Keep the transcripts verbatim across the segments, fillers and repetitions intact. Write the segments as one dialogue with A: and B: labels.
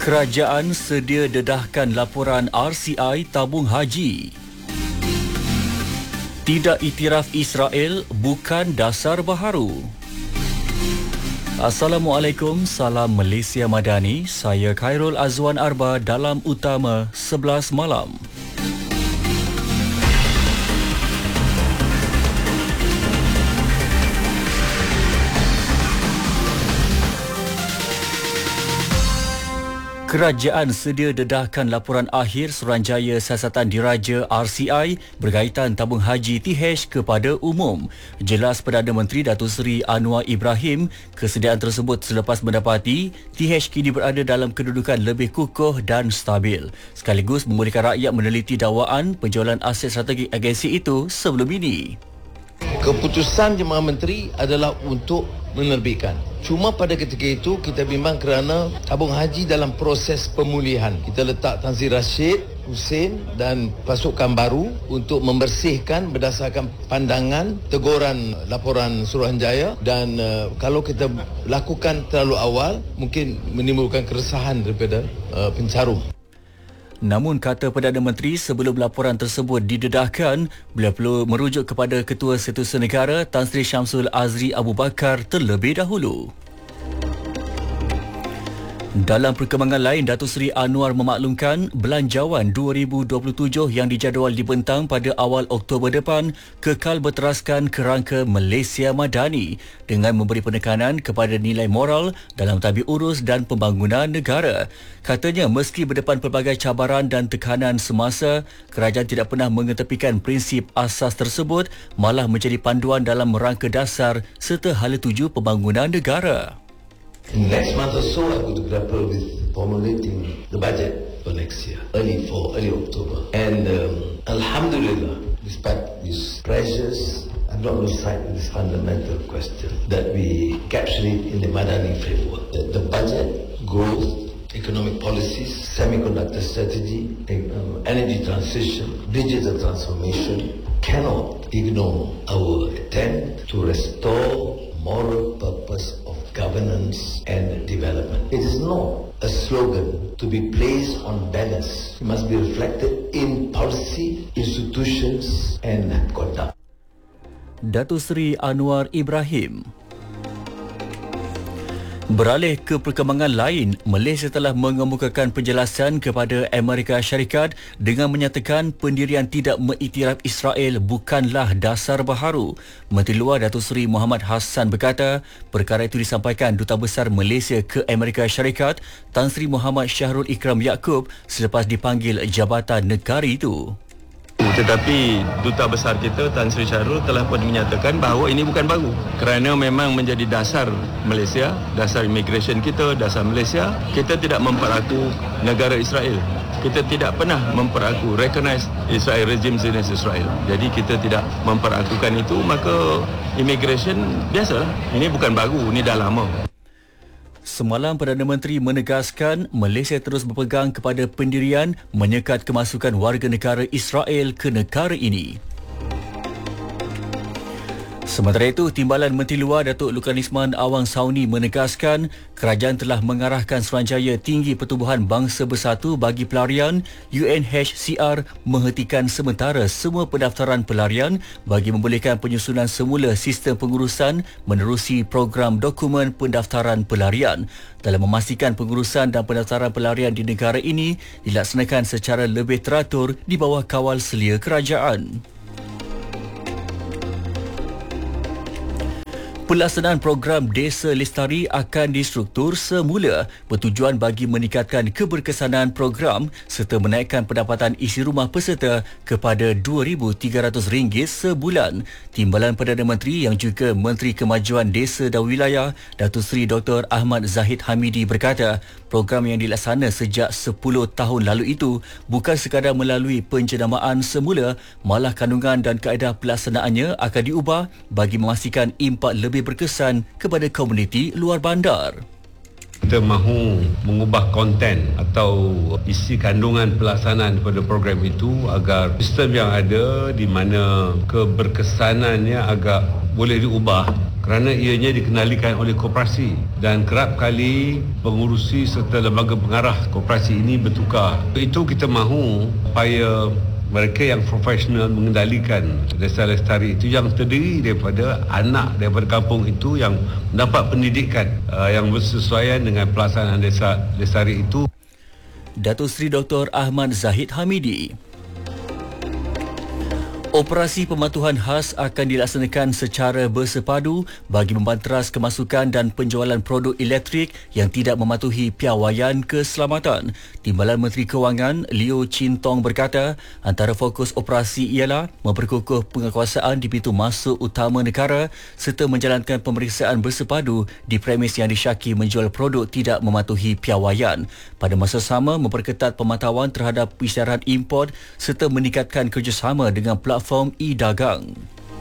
A: Kerajaan sedia dedahkan laporan R C I tabung haji. Tidak iktiraf Israel bukan dasar baharu. Assalamualaikum, salam Malaysia Madani. Saya Khairul Azwan Arba dalam Utama sebelas malam. Kerajaan sedia dedahkan laporan akhir Suruhanjaya Siasatan Diraja R C I berkaitan tabung haji T H kepada umum. Jelas Perdana Menteri Datuk Seri Anwar Ibrahim, kesediaan tersebut selepas mendapati T H kini berada dalam kedudukan lebih kukuh dan stabil, sekaligus membolehkan rakyat meneliti dakwaan penjualan aset strategik agensi itu sebelum ini.
B: Keputusan Jemaah Menteri adalah untuk menerbitkan. Cuma pada ketika itu kita bimbang kerana tabung haji dalam proses pemulihan. Kita letak Tan Sri Rashid Hussein dan pasukan baru untuk membersihkan berdasarkan pandangan teguran laporan Suruhanjaya, dan uh, kalau kita lakukan terlalu awal mungkin menimbulkan keresahan daripada uh, pencarum.
A: Namun, kata Perdana Menteri, sebelum laporan tersebut didedahkan, beliau perlu merujuk kepada Ketua Setiausaha Negara Tan Sri Syamsul Azri Abu Bakar terlebih dahulu. Dalam perkembangan lain, Datuk Seri Anwar memaklumkan belanjawan dua ribu dua puluh tujuh yang dijadual dibentang pada awal Oktober depan kekal berteraskan kerangka Malaysia Madani dengan memberi penekanan kepada nilai moral dalam tabir urus dan pembangunan negara. Katanya, meski berdepan pelbagai cabaran dan tekanan semasa, kerajaan tidak pernah mengetepikan prinsip asas tersebut, malah menjadi panduan dalam rangka dasar serta hala tuju pembangunan negara.
B: In next month or so, I'm going to grapple with formulating the budget for next year, early for early October. And um, Alhamdulillah, despite these pressures, I've not lost sight of this fundamental question that we capture it in the Madani framework. That the budget, growth, economic policies, semiconductor strategy, um, energy transition, digital transformation cannot ignore our attempt to restore moral purpose of governance and development. It is not a slogan to be placed on banners. It must be reflected in policy, institutions and conduct.
A: Datuk Seri Anwar Ibrahim. Beralih ke perkembangan lain, Malaysia telah mengemukakan penjelasan kepada Amerika Syarikat dengan menyatakan pendirian tidak mengiktiraf Israel bukanlah dasar baharu. Menteri Luar Datuk Seri Muhammad Hassan berkata, perkara itu disampaikan Duta Besar Malaysia ke Amerika Syarikat Tan Sri Muhammad Syahrul Ikram Yaakob selepas dipanggil jabatan negara itu.
C: Tetapi Duta Besar kita Tan Sri Syahrul telah pun menyatakan bahawa ini bukan baru, kerana memang menjadi dasar Malaysia, dasar immigration kita, dasar Malaysia. Kita tidak memperaku negara Israel. Kita tidak pernah memperaku, recognize Israel, regime Zionist Israel. Jadi kita tidak memperakukan itu, maka immigration biasalah. Ini bukan baru, ini dah lama.
A: Semalam, Perdana Menteri menegaskan Malaysia terus berpegang kepada pendirian menyekat kemasukan warga negara Israel ke negara ini. Sementara itu, Timbalan Menteri Luar Datuk Lukanisman Awang Sauni menegaskan kerajaan telah mengarahkan Suruhanjaya Tinggi Pertubuhan Bangsa Bersatu bagi Pelarian U N H C R menghentikan sementara semua pendaftaran pelarian bagi membolehkan penyusunan semula sistem pengurusan menerusi program dokumen pendaftaran pelarian dalam memastikan pengurusan dan pendaftaran pelarian di negara ini dilaksanakan secara lebih teratur di bawah kawal selia kerajaan. Pelaksanaan program Desa Lestari akan distruktur semula bertujuan bagi meningkatkan keberkesanan program serta menaikkan pendapatan isi rumah peserta kepada dua ribu tiga ratus ringgit sebulan. Timbalan Perdana Menteri yang juga Menteri Kemajuan Desa dan Wilayah Datuk Seri Doktor Ahmad Zahid Hamidi berkata, program yang dilaksana sejak sepuluh tahun lalu itu bukan sekadar melalui penjenamaan semula, malah kandungan dan kaedah pelaksanaannya akan diubah bagi memastikan impak lebih berkesan kepada komuniti luar bandar.
D: Kita mahu mengubah konten atau isi kandungan pelaksanaan daripada program itu agar sistem yang ada di mana keberkesanannya agak boleh diubah kerana ianya dikendalikan oleh koperasi dan kerap kali pengurusi serta lembaga pengarah koperasi ini bertukar. Itu kita mahu supaya mereka yang profesional mengendalikan desa lestari itu yang terdiri daripada anak daripada kampung itu yang mendapat pendidikan uh, yang bersesuaian dengan pelaksanaan desa lestari itu.
A: Datuk Seri Doktor Ahmad Zahid Hamidi. Operasi pematuhan khas akan dilaksanakan secara bersepadu bagi membanteras kemasukan dan penjualan produk elektrik yang tidak mematuhi piawaian keselamatan. Timbalan Menteri Kewangan Leo Chin Tong berkata, antara fokus operasi ialah memperkukuh penguasaan di pintu masuk utama negara serta menjalankan pemeriksaan bersepadu di premis yang disyaki menjual produk tidak mematuhi piawaian. Pada masa sama, memperketat pemantauan terhadap isyaraat import serta meningkatkan kerjasama dengan platform platform e-dagang.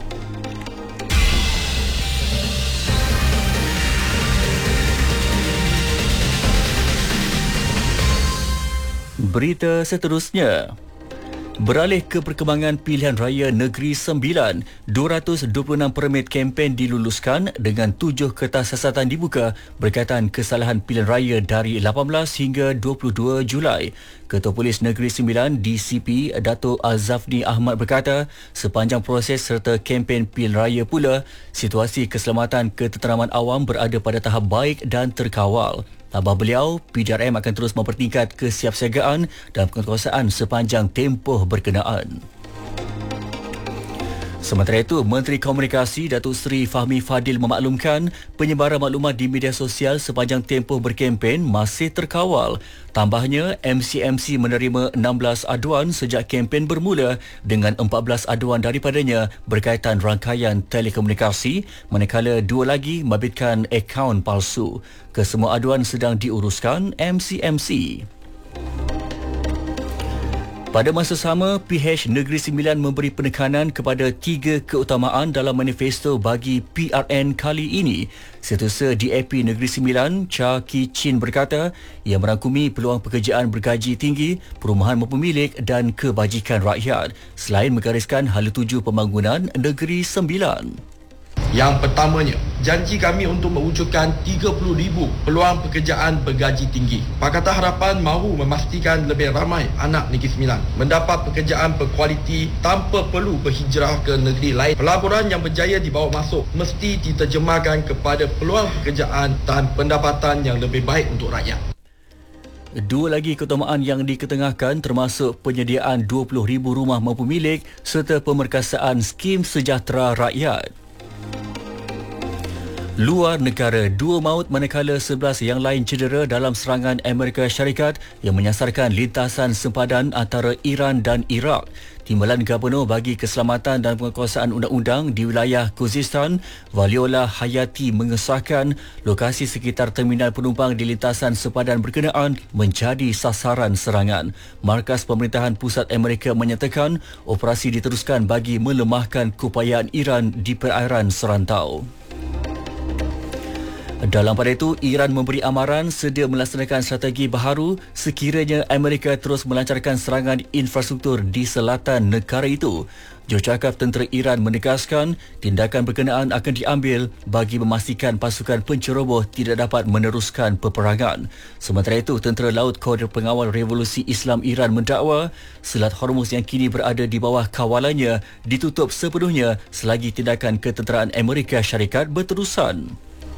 A: Berita seterusnya. Beralih ke perkembangan pilihan raya Negeri Sembilan, dua ratus dua puluh enam permit kempen diluluskan dengan tujuh kertas siasatan dibuka berkaitan kesalahan pilihan raya dari lapan belas hingga dua puluh dua Julai. Ketua Polis Negeri Sembilan D C P Dato' Al-Zafni Ahmad berkata, sepanjang proses serta kempen pilihan raya pula, situasi keselamatan ketenteraman awam berada pada tahap baik dan terkawal. Tambah beliau, P D R M akan terus mempertingkat kesiapsiagaan dan penguasaan sepanjang tempoh berkenaan. Sementara itu, Menteri Komunikasi Datuk Seri Fahmi Fadil memaklumkan penyebaran maklumat di media sosial sepanjang tempoh berkempen masih terkawal. Tambahnya, M C M C menerima enam belas aduan sejak kempen bermula dengan empat belas aduan daripadanya berkaitan rangkaian telekomunikasi, manakala dua lagi membabitkan akaun palsu. Kesemua aduan sedang diuruskan M C M C. Pada masa sama, P H Negeri Sembilan memberi penekanan kepada tiga keutamaan dalam manifesto bagi P R N kali ini. Setiausaha D A P Negeri Sembilan, Cha Ki Chin berkata, ia merangkumi peluang pekerjaan bergaji tinggi, perumahan berpemilik dan kebajikan rakyat, selain menggariskan hala tuju pembangunan Negeri Sembilan.
E: Yang pertamanya, janji kami untuk mewujudkan tiga puluh ribu peluang pekerjaan bergaji tinggi. Pakatan Harapan mahu memastikan lebih ramai anak Negeri Sembilan mendapat pekerjaan berkualiti tanpa perlu berhijrah ke negeri lain. Pelaburan yang berjaya dibawa masuk mesti diterjemahkan kepada peluang pekerjaan dan pendapatan yang lebih baik untuk rakyat.
A: Dua lagi keutamaan yang diketengahkan termasuk penyediaan dua puluh ribu rumah mampu milik serta pemerkasaan skim sejahtera rakyat. Luar negara, dua maut manakala sebelas yang lain cedera dalam serangan Amerika Syarikat yang menyasarkan lintasan sempadan antara Iran dan Iraq. Timbalan Gubernur bagi Keselamatan dan Penguasaan Undang-Undang di wilayah Khuzestan, Valiola Hayati mengesahkan lokasi sekitar terminal penumpang di lintasan sempadan berkenaan menjadi sasaran serangan. Markas Pemerintahan Pusat Amerika menyatakan operasi diteruskan bagi melemahkan keupayaan Iran di perairan serantau. Dalam pada itu, Iran memberi amaran sedia melaksanakan strategi baharu sekiranya Amerika terus melancarkan serangan infrastruktur di selatan negara itu. Jurucakap Tentera Iran menegaskan tindakan berkenaan akan diambil bagi memastikan pasukan penceroboh tidak dapat meneruskan peperangan. Sementara itu, Tentera Laut Koder Pengawal Revolusi Islam Iran mendakwa Selat Hormuz yang kini berada di bawah kawalannya ditutup sepenuhnya selagi tindakan ketenteraan Amerika Syarikat berterusan.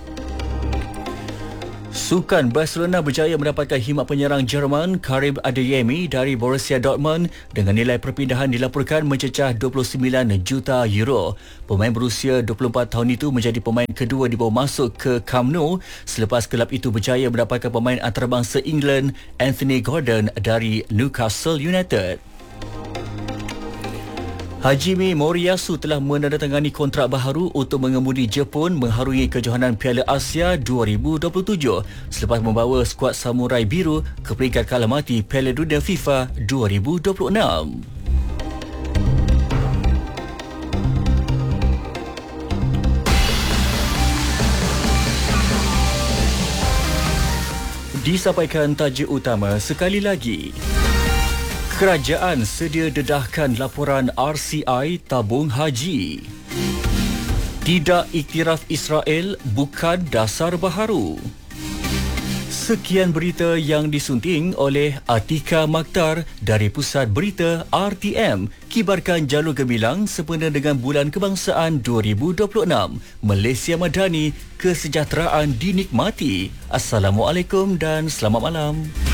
A: Sukan Barcelona berjaya mendapatkan khidmat penyerang Jerman Karim Adeyemi dari Borussia Dortmund dengan nilai perpindahan dilaporkan mencecah dua puluh sembilan juta euro. Pemain berusia dua puluh empat tahun itu menjadi pemain kedua dibawa masuk ke Camp Nou selepas kelab itu berjaya mendapatkan pemain antarabangsa England Anthony Gordon dari Newcastle United. Hajime Moriyasu telah menandatangani kontrak baharu untuk mengemudi Jepun mengharungi kejohanan Piala Asia dua ribu dua puluh tujuh selepas membawa skuad Samurai Biru ke peringkat kalah mati Piala Dunia FIFA dua ribu dua puluh enam. Disampaikan tajuk utama sekali lagi. Kerajaan sedia dedahkan laporan R C I tabung haji. Tidak iktiraf Israel bukan dasar baharu. Sekian berita yang disunting oleh Atika Makhtar dari Pusat Berita R T M. Kibarkan jalur gemilang sempena dengan Bulan Kebangsaan dua ribu dua puluh enam. Malaysia Madani, kesejahteraan dinikmati. Assalamualaikum dan selamat malam.